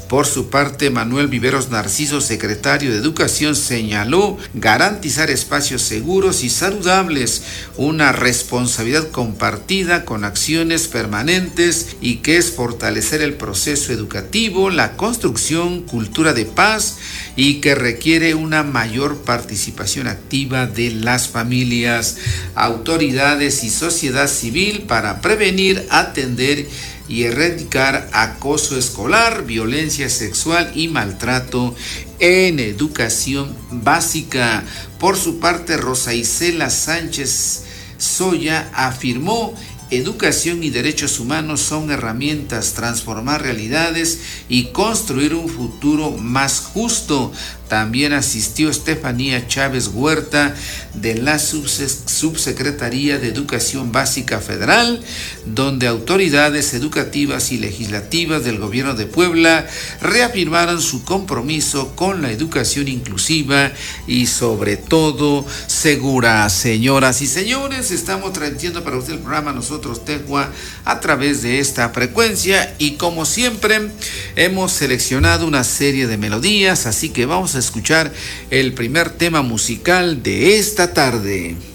Por su parte, Manuel Viveros Narciso, secretario de Educación, señaló garantizar espacios seguros y saludables, una responsabilidad compartida con acciones permanentes y que es fortalecer el proceso educativo, la construcción, cultura de paz y que requiere una mayor participación activa de las familias, autoridades y sociedad civil para prevenir, atender y erradicar acoso escolar, violencia sexual y maltrato en educación básica. Por su parte, Rosa Isela Sánchez Soya afirmó: educación y derechos humanos son herramientas, transformar realidades y construir un futuro más justo. También asistió Estefanía Chávez Huerta de la Subsecretaría de Educación Básica Federal, donde autoridades educativas y legislativas del gobierno de Puebla reafirmaron su compromiso con la educación inclusiva y sobre todo segura. Señoras y señores, estamos transmitiendo para usted el programa Nosotros Tecua a través de esta frecuencia y como siempre hemos seleccionado una serie de melodías, así que vamos a escuchar el primer tema musical de esta tarde.